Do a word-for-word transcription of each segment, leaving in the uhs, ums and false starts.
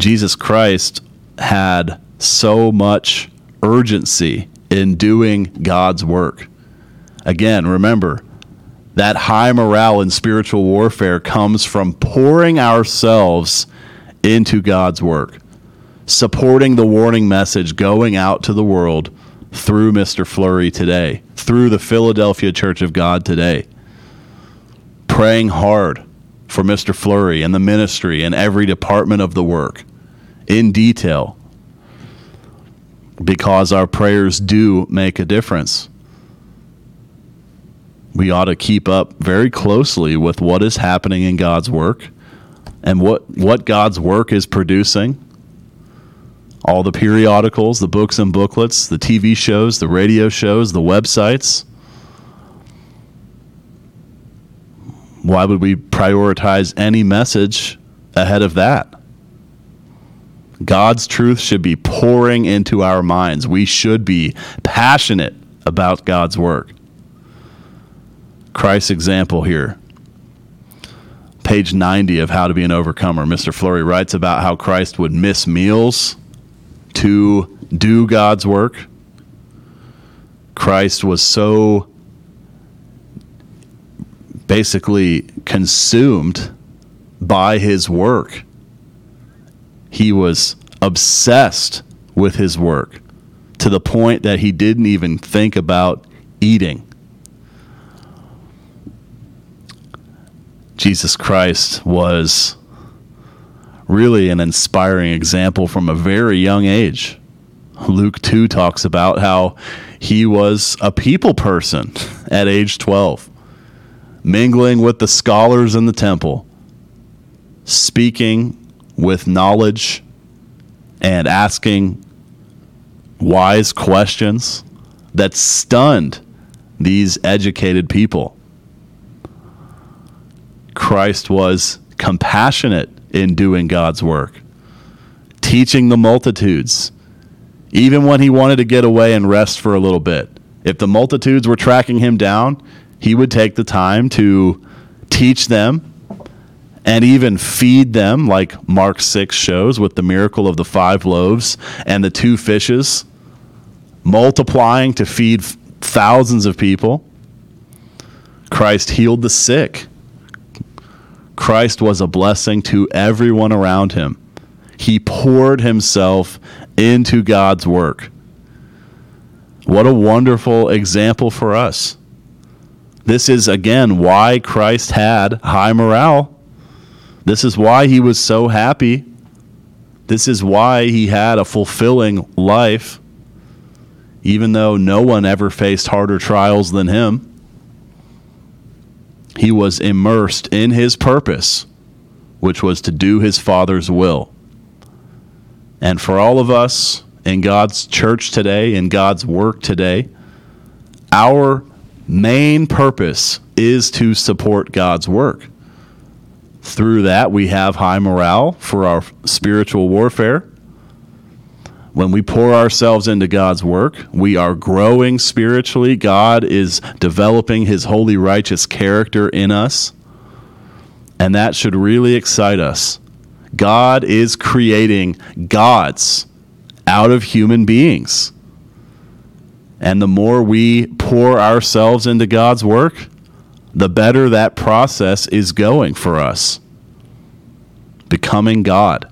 Jesus Christ had so much urgency in doing God's work. Again, remember, that high morale in spiritual warfare comes from pouring ourselves into God's work, supporting the warning message going out to the world through Mister Flurry today, through the Philadelphia Church of God today, praying hard for Mister Flurry and the ministry and every department of the work in detail, because our prayers do make a difference. We ought to keep up very closely with what is happening in God's work and what, what God's work is producing. All the periodicals, the books and booklets, the T V shows, the radio shows, the websites. Why would we prioritize any message ahead of that? God's truth should be pouring into our minds. We should be passionate about God's work. Christ's example here. Page ninety of How to Be an Overcomer. Mister Flurry writes about how Christ would miss meals to do God's work. Christ was so basically consumed by his work. He was obsessed with his work to the point that he didn't even think about eating. Jesus Christ was really an inspiring example from a very young age. Luke two talks about how he was a people person at age twelve, mingling with the scholars in the temple, speaking with knowledge and asking wise questions that stunned these educated people. Christ was compassionate in doing God's work, teaching the multitudes, even when he wanted to get away and rest for a little bit. If the multitudes were tracking him down, he would take the time to teach them and even feed them, like Mark six shows with the miracle of the five loaves and the two fishes, multiplying to feed thousands of people. Christ healed the sick. Christ was a blessing to everyone around him. He poured himself into God's work. What a wonderful example for us. This is, again, why Christ had high morale. This is why he was so happy. This is why he had a fulfilling life, even though no one ever faced harder trials than him. He was immersed in his purpose, which was to do his Father's will. And for all of us in God's church today, in God's work today, our main purpose is to support God's work. Through that, we have high morale for our spiritual warfare. When we pour ourselves into God's work, we are growing spiritually. God is developing his holy, righteous character in us. And that should really excite us. God is creating gods out of human beings. And the more we pour ourselves into God's work, the better that process is going for us. Becoming God.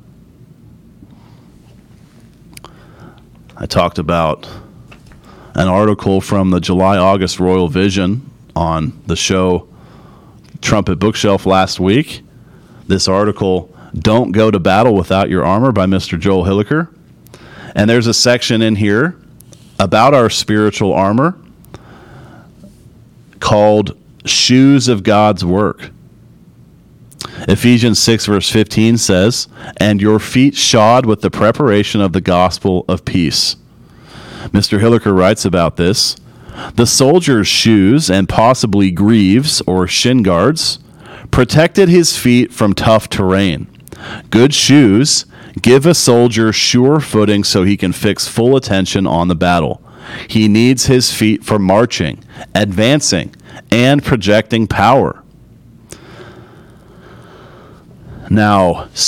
I talked about an article from the July-August Royal Vision on the show Trumpet Bookshelf last week. This article, Don't Go to Battle Without Your Armor, by Mister Joel Hilliker. And there's a section in here about our spiritual armor called Shoes of God's Work. Ephesians six verse fifteen says, "And your feet shod with the preparation of the gospel of peace." Mister Hilliker writes about this, "The soldier's shoes and possibly greaves or shin guards protected his feet from tough terrain. Good shoes give a soldier sure footing so he can fix full attention on the battle. He needs his feet for marching, advancing, and projecting power." Now,